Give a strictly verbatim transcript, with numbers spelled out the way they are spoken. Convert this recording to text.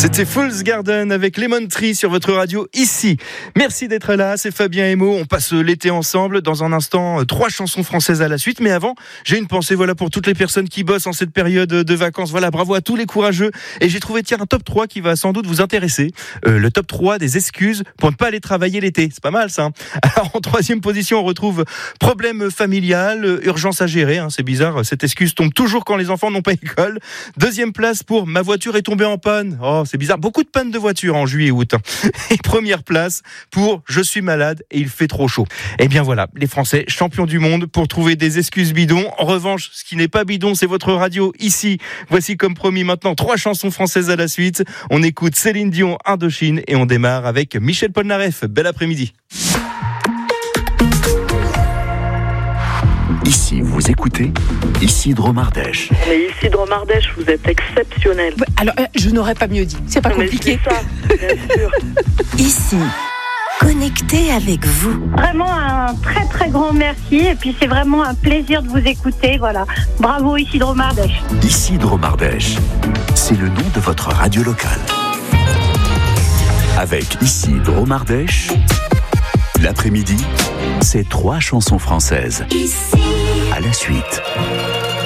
C'était Fool's Garden avec Lemon Tree sur votre radio ici. Merci d'être là, c'est Fabien et Mo. On passe l'été ensemble. Dans un instant, trois chansons françaises à la suite. Mais avant, j'ai une pensée voilà, pour toutes les personnes qui bossent en cette période de vacances. Voilà, bravo à tous les courageux. Et j'ai trouvé tiens, un top trois qui va sans doute vous intéresser. Euh, le top trois des excuses pour ne pas aller travailler l'été. C'est pas mal ça. Alors en troisième position, on retrouve problème familial, urgence à gérer. Hein, c'est bizarre, cette excuse tombe toujours quand les enfants n'ont pas école. Deuxième place pour ma voiture est tombée en panne. Oh, c'est bizarre, beaucoup de pannes de voiture en juillet et août. Et première place pour je suis malade et il fait trop chaud. Eh bien voilà, les Français champions du monde pour trouver des excuses bidons. En revanche, ce qui n'est pas bidon, c'est votre radio ici. Voici comme promis maintenant trois chansons françaises à la suite. On écoute Céline Dion, Indochine et on démarre avec Michel Polnareff. Bel après-midi. Ici, vous écoutez Isidro Mardèche. Mais Isidro Mardèche, vous êtes exceptionnel. Alors, euh, je n'aurais pas mieux dit. C'est pas compliqué. Mais c'est ça, bien sûr. Ici, connecté avec vous. Vraiment un très très grand merci. Et puis c'est vraiment un plaisir de vous écouter. Voilà. Bravo Isidro Mardèche. Isidro Mardèche, c'est le nom de votre radio locale. Avec Isidro Mardèche, l'après-midi, c'est trois chansons françaises. Ici. À la suite.